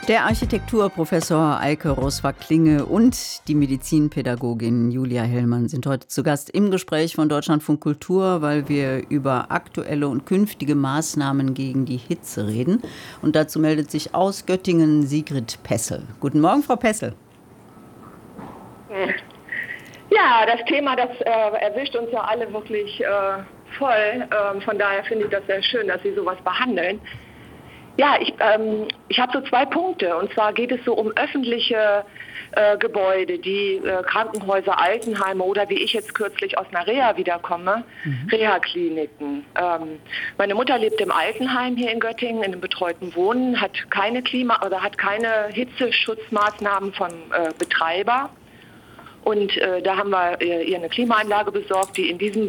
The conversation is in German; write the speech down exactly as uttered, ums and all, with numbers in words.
Der Architekturprofessor Eike Roswag-Klinge und die Medizinpädagogin Julia Hellmann sind heute zu Gast im Gespräch von Deutschlandfunk Kultur, weil wir über aktuelle und künftige Maßnahmen gegen die Hitze reden. Und dazu meldet sich aus Göttingen Sigrid Pessel. Guten Morgen, Frau Pessel. Ja, das Thema, das äh, erwischt uns ja alle wirklich äh, voll. Ähm, von daher finde ich das sehr schön, dass Sie sowas behandeln. Ja, ich, ähm, ich habe so zwei Punkte. Und zwar geht es so um öffentliche äh, Gebäude, die äh, Krankenhäuser, Altenheime oder wie ich jetzt kürzlich aus einer Reha wiederkomme, mhm. Reha-Kliniken. Ähm, meine Mutter lebt im Altenheim hier in Göttingen, in einem betreuten Wohnen, hat keine Klima- oder hat keine Hitzeschutzmaßnahmen von äh, Betreiber. Und äh, da haben wir äh, ihr eine Klimaanlage besorgt, die in diesem